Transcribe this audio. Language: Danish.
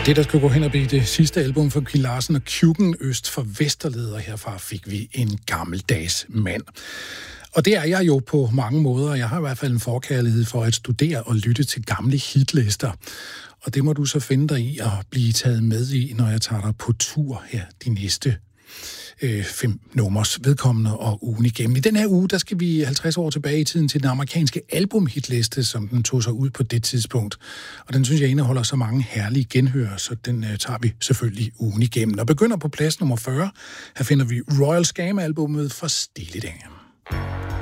Det, der skulle gå hen og blive det sidste album for Kim Larsen og Kjukken øst for Vesterled, og herfra fik vi en gammeldags mand. Og det er jeg jo på mange måder. Jeg har i hvert fald en forkærlighed for at studere og lytte til gamle hitlister. Og det må du så finde dig i at blive taget med i, når jeg tager dig på tur her de næste 5 nummers vedkommende og ugen igennem. I den her uge, der skal vi 50 år tilbage i tiden til den amerikanske albumhitliste, som den tog sig ud på det tidspunkt. Og den synes jeg indeholder så mange herlige genhør, så den tager vi selvfølgelig ugen igennem. Og begynder på plads nummer 40. Her finder vi Royal Scam-albummet fra Steely Dan.